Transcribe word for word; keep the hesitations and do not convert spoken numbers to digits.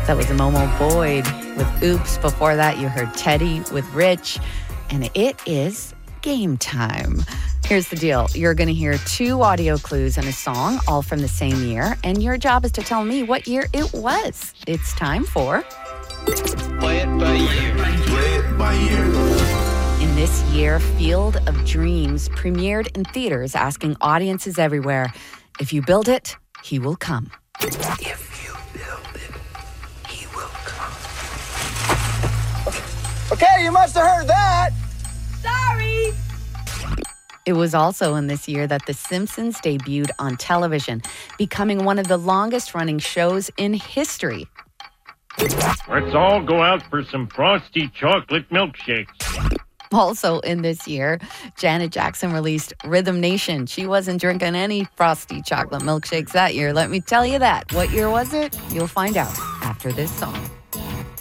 That was Momo Boyd with Oops. Before that, you heard Teddy with Rich. And it is game time. Here's the deal. You're going to hear two audio clues and a song, all from the same year. And your job is to tell me what year it was. It's time for... Play it by ear. Play it by ear. In this year, Field of Dreams premiered in theaters, asking audiences everywhere, if you build it, he will come. If you build it, he will come. Okay, you must have heard that. Sorry. It was also in this year that The Simpsons debuted on television, becoming one of the longest-running shows in history. Let's all go out for some frosty chocolate milkshakes. Also in this year, Janet Jackson released Rhythm Nation. She wasn't drinking any frosty chocolate milkshakes that year, let me tell you that. What year was it? You'll find out after this song.